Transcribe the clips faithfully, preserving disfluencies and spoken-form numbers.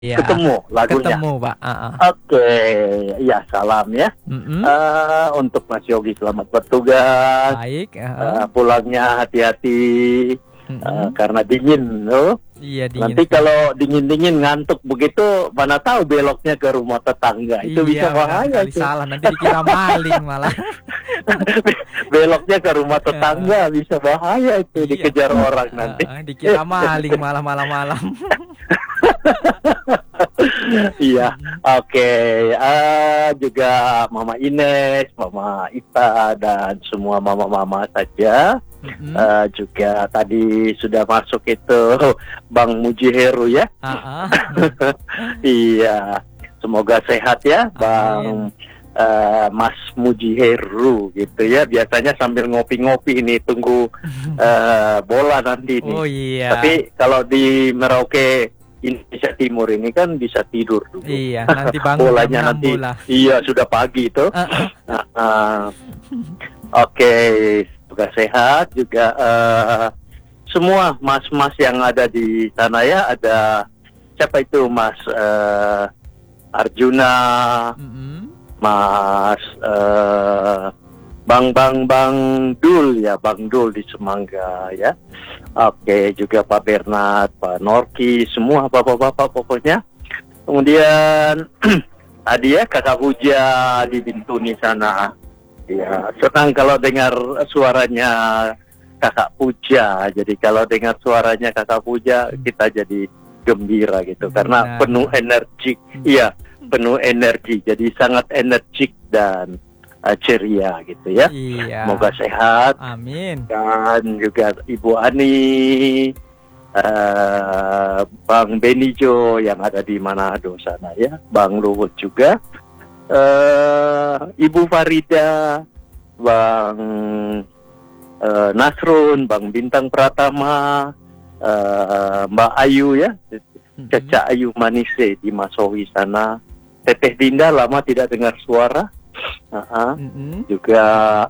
Iya, ketemu lagunya. ketemu Pak. Uh-uh. Oke, ya salam ya. Mm-mm. Uh, untuk Mas Yogi selamat bertugas. Baik. Uh, Uh-uh. pulangnya hati-hati uh, karena dingin, loh. Iya dingin. Nanti kalau dingin-dingin ngantuk begitu, mana tahu beloknya ke rumah tetangga. Itu iya, bisa bahaya. Kali salah, nanti dikira maling malah. Beloknya ke rumah tetangga bisa bahaya itu, iya. Dikejar orang nanti. Uh, dikira maling malah malam-malam. Iya, oke. Okay. Uh, juga Mama Ines, Mama Ita, dan semua mama-mama saja. Mm-hmm. Uh, juga tadi sudah masuk itu Bang Mujiheru ya. Uh-uh. Iya, semoga sehat ya. Amin. Bang uh, Mas Mujiheru gitu ya. Biasanya sambil ngopi-ngopi ini tunggu uh, bola nanti nih. Oh iya. Tapi kalau di Merauke Indonesia Timur ini kan bisa tidur dulu. Iya, nanti bangun bolanya nanti. Bola. Iya, sudah pagi itu. Uh-uh. Uh, uh, Oke. Okay. Juga sehat juga uh, semua mas-mas yang ada di sana ya, ada siapa itu Mas uh, Arjuna, mm-hmm. Mas uh, Bang Bang Bang Dul ya, Bang Dul di Semangga ya. Oke, juga Pak Bernard, Pak Norki, semua bapak-bapak pokoknya. Kemudian tadi ya Kakak Huja di Bintuni sana. Ya, senang kalau dengar suaranya Kakak Puja. Jadi kalau dengar suaranya Kakak Puja, kita jadi gembira gitu. Benar. Karena penuh energi. Iya, penuh energi. Jadi sangat energik dan uh, ceria gitu ya. Iya. Semoga sehat. Amin. Dan juga Ibu Ani, uh, Bang Benijo yang ada di Manado sana ya. Bang Luhut juga. Uh, Ibu Farida, Bang uh, Nasrun, Bang Bintang Pratama, uh, Mbak Ayu ya, mm-hmm. Caca Ayu Manise di Masowi sana. Teteh Dinda lama tidak dengar suara, uh-huh. mm-hmm. juga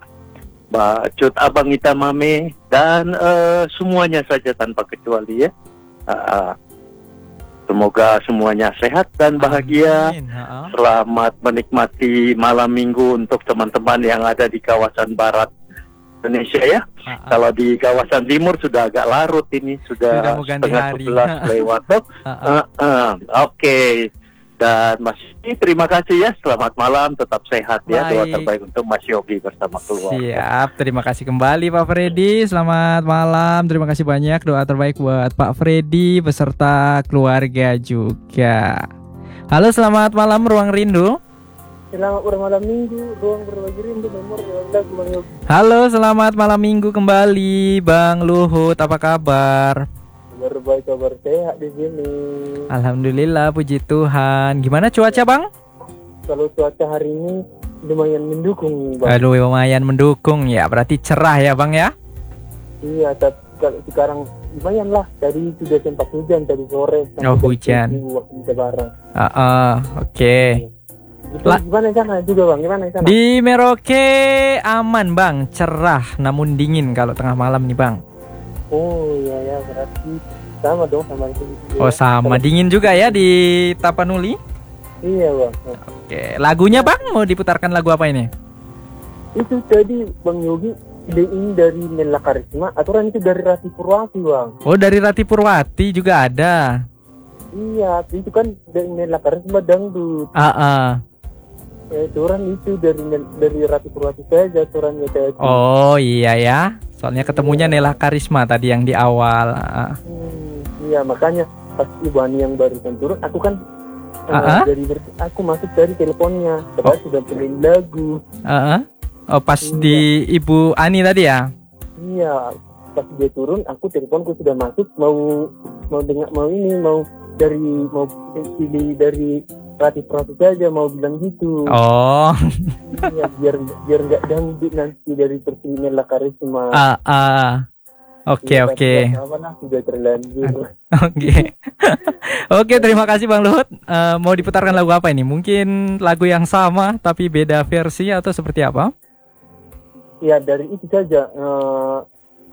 Mbak Cut Abang Itamame dan uh, semuanya saja tanpa kecuali ya. Uh, Semoga semuanya sehat dan bahagia. Amin. Selamat menikmati malam minggu untuk teman-teman yang ada di kawasan barat Indonesia ya. Ha-ha. Kalau di kawasan timur sudah agak larut ini, sudah, sudah setengah sebelas lewat. uh, uh, Oke. Okay. Dan Mas Yogi, terima kasih ya. Selamat malam, tetap sehat ya. Baik. Doa terbaik untuk Mas Yogi bersama keluarga. Siap, terima kasih kembali Pak Freddy. Selamat malam, terima kasih banyak. Doa terbaik buat Pak Freddy beserta keluarga juga. Halo, selamat malam Ruang Rindu. Selamat malam minggu, Ruang Berbagi Rindu nomor dua belas Bang Yogi. Halo, selamat malam minggu kembali Bang Luhut, apa kabar? Berbaik, kabar sehat di sini. Alhamdulillah, puji Tuhan. Gimana cuaca Bang? Kalau cuaca hari ini lumayan mendukung Bang. Aduh, lumayan mendukung ya, berarti cerah ya Bang ya? Iya, tapi kalau sekarang lumayan lah. Tadi sudah sempat hujan tadi sore. Oh hujan. Waktu Lebaran. Uh, uh, Oke. Okay. La- gimana sana juga Bang? Gimana sana? Di Merauke aman Bang, cerah namun dingin kalau tengah malam nih Bang. Oh iya ya, berarti sama dong sama itu. Oh sama, dingin juga ya di Tapanuli? Iya Bang. Oke, lagunya Bang mau diputarkan lagu apa ini? Itu tadi Bang Yogi, ide ini dari Nela Karisma, aturan itu dari Rati Purwati Bang. Oh dari Rati Purwati juga ada? Iya, itu kan dari Nela Karisma dangdut. Ah uh-uh. Ya, aturan itu dari dari Rati Purwati saja aturannya tadi. Oh iya ya. Soalnya ketemunya Nela Karisma tadi yang di awal. Hmm, iya makanya pas Ibu Ani yang barusan turun, aku kan uh-uh. uh, dari aku masuk dari teleponnya, sebab oh. sudah pilih lagu. Uh-uh. Oh pas iya. Di Ibu Ani tadi ya? Iya, pas dia turun, aku teleponku sudah masuk, mau mau dengar mau ini mau dari mau pilih dari Rati Purwati saja mau bilang gitu. Oh. Iya, biar biar nggak dangdut nanti dari Persini Nela Karisma. Ah, ah. Oke, oke. Sudah terlanjur. Oke. Oke, terima kasih Bang Luhut. Uh, mau diputarkan lagu apa ini? Mungkin lagu yang sama tapi beda versi atau seperti apa? Ya dari itu saja. Uh,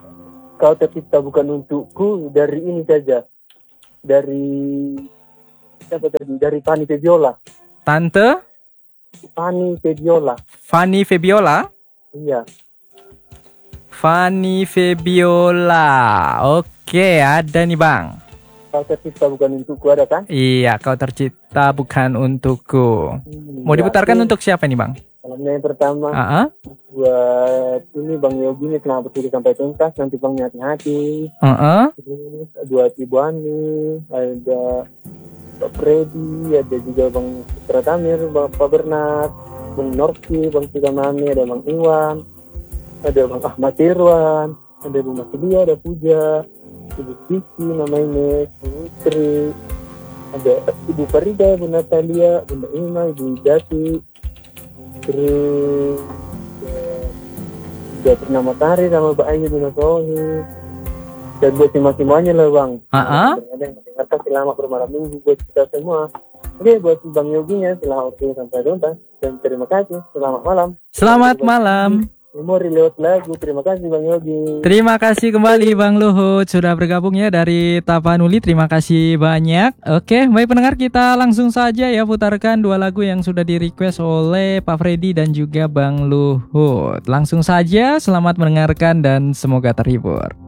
kau tercipta bukan untukku, dari ini saja. Dari siapa tadi dari Fanny Febiola. Tante Fanny Febiola. Fanny Febiola. Iya. Fanny Febiola. Oke, ada nih Bang. Kau tercipta bukan untukku, ada kan? Iya, kau tercipta bukan untukku. Hmm, Mau diputarkan berarti untuk siapa nih Bang? salamnya yang pertama Ah, buat ini Bang Yogi nih, kenapa sudah sampai tuntas, nanti Bang hati-hati. Heeh. Terus buat Ibu Ani, ada Pak Freddy, ada juga Bang Putra Tamir, Bang Pak Bernard, Bang Norki, Bang Sukamami, ada Bang Iwan, ada Bang Ahmad Irwan, ada Bu Masilia, ada Puja, Ibu Kiki, Mama Ines, Putri, ada Ibu Farida, Bu Natalia, Bunda Ima, Ibu Jati, terus eh, juga Pernah Matahari sama Mbak Ayu Bunda Sohi, dan buat semua-semuanya lah Bang. Ah, Ada yang mendengarkan selamat bermalam minggu buat kita semua. Oke, buat Bang Yoginya selamat waktu sampai tuntas dan terima kasih. Selamat malam. Selamat malam. Memori lewat lagu. Terima kasih Bang Yogi. Terima kasih kembali Bang Luhut sudah bergabung ya dari Tapanuli. Terima kasih banyak. Oke, baik pendengar, kita langsung saja ya putarkan dua lagu yang sudah di request oleh Pak Freddy dan juga Bang Luhut. Langsung saja, selamat mendengarkan dan semoga terhibur.